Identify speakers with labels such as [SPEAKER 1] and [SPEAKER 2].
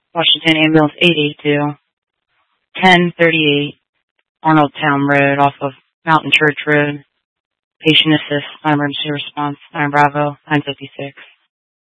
[SPEAKER 1] Washington Ambulance 882, 1038 Arnoldtown Road off of Mountain Church Road. Patient assist, emergency response, 9 Bravo, 956.